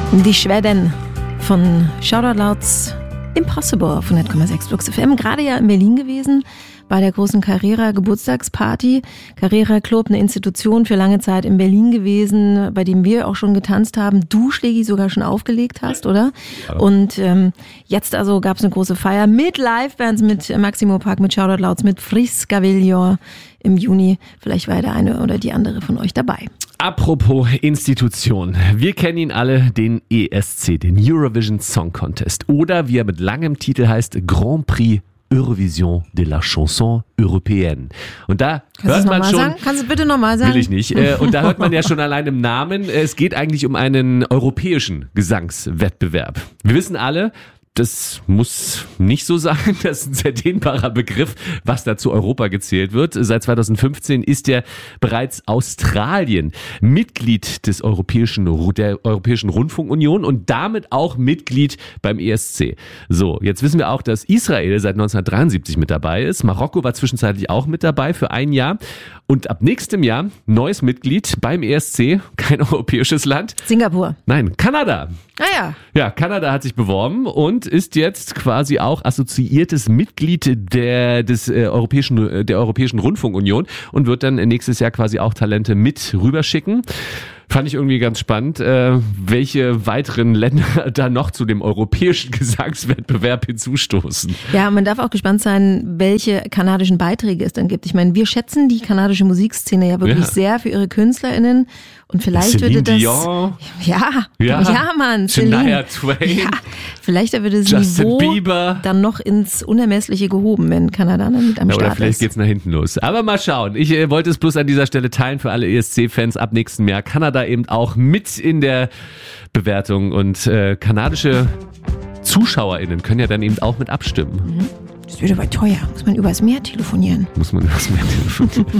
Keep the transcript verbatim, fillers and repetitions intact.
Die Schweden von Shoutout Louds Impossible auf hundert Komma sechs Flux F M. Gerade ja in Berlin gewesen bei der großen Carrera Geburtstagsparty. Carrera Club, eine Institution für lange Zeit in Berlin gewesen, bei dem wir auch schon getanzt haben. Du, Schlägi, sogar schon aufgelegt hast, oder? Ja. Und ähm, jetzt also gab es eine große Feier mit Livebands, mit Maximo Park, mit Shoutout Louds, mit Friskavillion im Juni. Vielleicht war der eine oder die andere von euch dabei. Apropos Institution. Wir kennen ihn alle, den E S C, den Eurovision Song Contest. Oder wie er mit langem Titel heißt, Grand Prix Eurovision de la Chanson Européenne. Und da Kannst hört man schon... Sagen? Kannst du bitte nochmal sagen? Will ich nicht. Und da hört man ja schon allein im Namen, es geht eigentlich um einen europäischen Gesangswettbewerb. Wir wissen alle, das muss nicht so sein, das ist ein sehr dehnbarer Begriff, was da zu Europa gezählt wird. Seit zweitausendfünfzehn ist ja bereits Australien Mitglied des Europäischen, der Europäischen Rundfunkunion und damit auch Mitglied beim E S C. So, jetzt wissen wir auch, dass Israel seit neunzehnhundertdreiundsiebzig mit dabei ist. Marokko war zwischenzeitlich auch mit dabei für ein Jahr. Und ab nächstem Jahr neues Mitglied beim E S C, kein europäisches Land. Singapur. Nein, Kanada. Ah ja. Ja, Kanada hat sich beworben und ist jetzt quasi auch assoziiertes Mitglied der, des, äh, Europäischen, der Europäischen Rundfunkunion und wird dann nächstes Jahr quasi auch Talente mit rüberschicken. Fand ich irgendwie ganz spannend, äh, welche weiteren Länder da noch zu dem europäischen Gesangswettbewerb hinzustoßen. Ja, man darf auch gespannt sein, welche kanadischen Beiträge es dann gibt. Ich meine, wir schätzen die kanadische Musikszene ja wirklich ja. sehr für ihre KünstlerInnen und vielleicht Celine würde das... Dion. Ja, ja, ja Mann. Shania Twain. Ja, vielleicht würde das Justin Niveau Bieber. dann noch ins Unermessliche gehoben, wenn Kanada dann mit am ja, Start oder vielleicht ist. geht's nach hinten los. Aber mal schauen. Ich äh, wollte es bloß an dieser Stelle teilen für alle E S C-Fans ab nächstem Jahr. Kanada eben auch mit in der Bewertung und äh, kanadische ZuschauerInnen können ja dann eben auch mit abstimmen. Mhm. Das wird aber teuer. Muss man übers Meer telefonieren. Muss man übers Meer telefonieren.